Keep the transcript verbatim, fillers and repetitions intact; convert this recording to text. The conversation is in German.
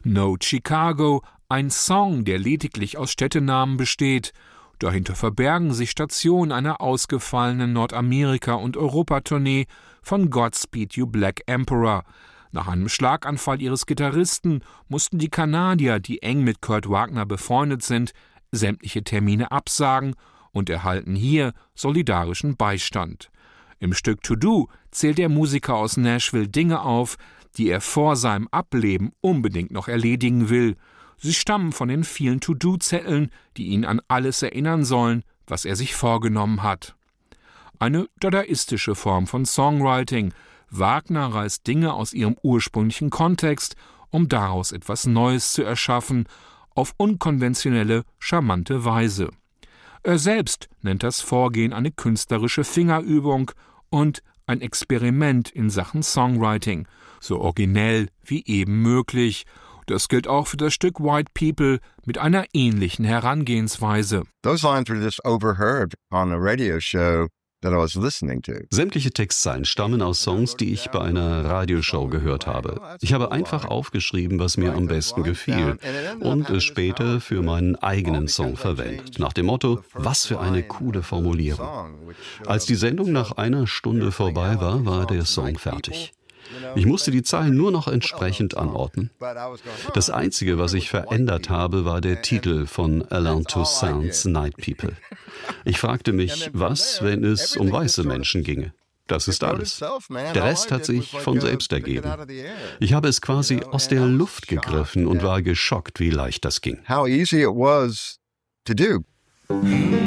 No Chicago, ein Song, der lediglich aus Städtenamen besteht. Dahinter verbergen sich Stationen einer ausgefallenen Nordamerika- und Europatournee von Godspeed You Black Emperor. Nach einem Schlaganfall ihres Gitarristen mussten die Kanadier, die eng mit Kurt Wagner befreundet sind, sämtliche Termine absagen und erhalten hier solidarischen Beistand. Im Stück To Do zählt der Musiker aus Nashville Dinge auf, die er vor seinem Ableben unbedingt noch erledigen will. Sie stammen von den vielen To-Do-Zetteln, die ihn an alles erinnern sollen, was er sich vorgenommen hat. Eine dadaistische Form von Songwriting. Wagner reißt Dinge aus ihrem ursprünglichen Kontext, um daraus etwas Neues zu erschaffen, auf unkonventionelle, charmante Weise. Er selbst nennt das Vorgehen eine künstlerische Fingerübung und ein Experiment in Sachen Songwriting, so originell wie eben möglich. Das gilt auch für das Stück White People mit einer ähnlichen Herangehensweise. Those lines were just overheard on a radio show that I was listening to. Sämtliche Textzeilen stammen aus Songs, die ich bei einer Radioshow gehört habe. Ich habe einfach aufgeschrieben, was mir am besten gefiel und es später für meinen eigenen Song verwendet. Nach dem Motto, was für eine coole Formulierung. Als die Sendung nach einer Stunde vorbei war, war der Song fertig. Ich musste die Zeilen nur noch entsprechend anordnen. Das Einzige, was ich verändert habe, war der Titel von Alain Toussaint's Night People. Ich fragte mich, was, wenn es um weiße Menschen ginge? Das ist alles. Der Rest hat sich von selbst ergeben. Ich habe es quasi aus der Luft gegriffen und war geschockt, wie leicht das ging. How easy it was to do.